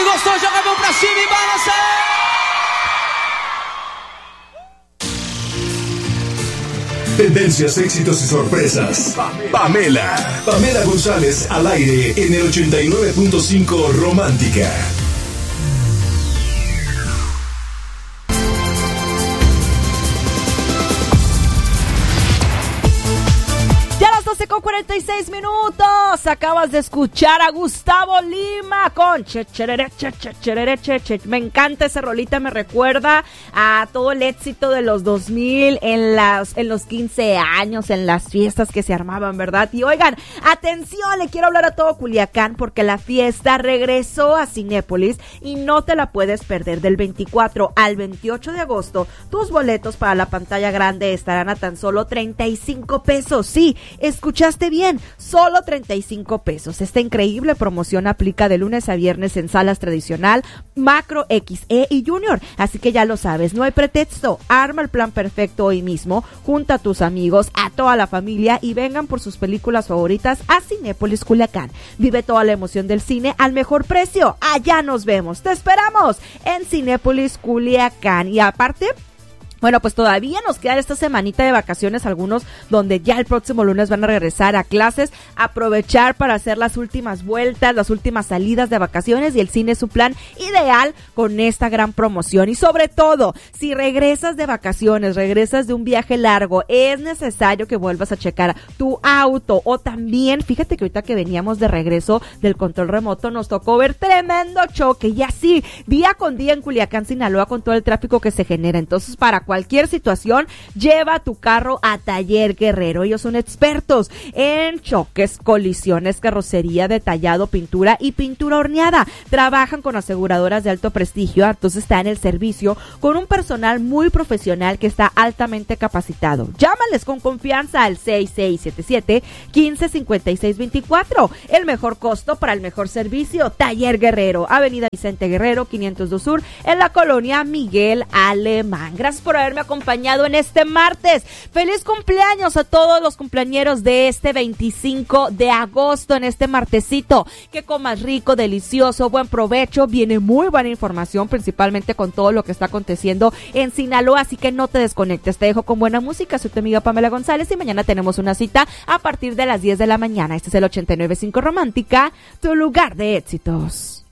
gostou, joga a mão pra cima e balança! Tendencias, éxitos y sorpresas. Pamela González al aire en el 89.5 Romántica. Ya las 12:46 minutos. Acabas de escuchar a Gustavo Lima con che. Me encanta esa rolita, me recuerda a todo el éxito de los 2000 en los 15 años, en las fiestas que se armaban, ¿verdad? Y oigan, atención, le quiero hablar a todo Culiacán porque la fiesta regresó a Cinépolis y no te la puedes perder. Del 24 al 28 de agosto, tus boletos para la pantalla grande estarán a tan solo 35 pesos. Sí, escuchaste bien, solo 35 pesos. Esta increíble promoción aplica de lunes a viernes en salas tradicional, Macro, XE y Junior. Así que ya lo sabes, no hay pretexto. Arma el plan perfecto hoy mismo, junta a tus amigos, a toda la familia y vengan por sus películas favoritas a Cinépolis Culiacán. Vive toda la emoción del cine al mejor precio. Allá nos vemos. Te esperamos en Cinépolis Culiacán. Y aparte, bueno, pues todavía nos queda esta semanita de vacaciones, algunos donde ya el próximo lunes van a regresar a clases, aprovechar para hacer las últimas vueltas, las últimas salidas de vacaciones, y el cine es un plan ideal con esta gran promoción. Y sobre todo, si regresas de vacaciones, regresas de un viaje largo, es necesario que vuelvas a checar tu auto. O también, fíjate que ahorita que veníamos de regreso del control remoto, nos tocó ver tremendo choque, y así, día con día en Culiacán, Sinaloa, con todo el tráfico que se genera. Entonces, para cualquier situación, lleva tu carro a Taller Guerrero. Ellos son expertos en choques, colisiones, carrocería, detallado, pintura y pintura horneada. Trabajan con aseguradoras de alto prestigio, entonces está en el servicio con un personal muy profesional que está altamente capacitado. Llámales con confianza al 6677-155624. El mejor costo para el mejor servicio. Taller Guerrero, Avenida Vicente Guerrero, 502 Sur, en la colonia Miguel Alemán. Gracias por haberme acompañado en este martes. Feliz cumpleaños a todos los cumpleañeros de este 25 de agosto, en este martesito. Que comas rico, delicioso, buen provecho. Viene muy buena información, principalmente con todo lo que está aconteciendo en Sinaloa, así que no te desconectes. Te dejo con buena música. Soy tu amiga Pamela González y mañana tenemos una cita a partir de las 10 de la mañana. Este es el 89.5 Romántica, tu lugar de éxitos.